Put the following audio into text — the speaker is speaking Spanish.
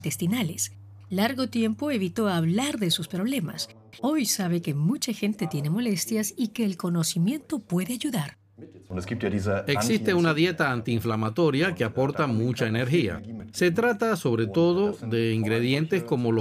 intestinales. Largo tiempo evitó hablar de sus problemas. Hoy sabe que mucha gente tiene molestias y que el conocimiento puede ayudar. Existe una dieta antiinflamatoria que aporta mucha energía. Se trata sobre todo de ingredientes como los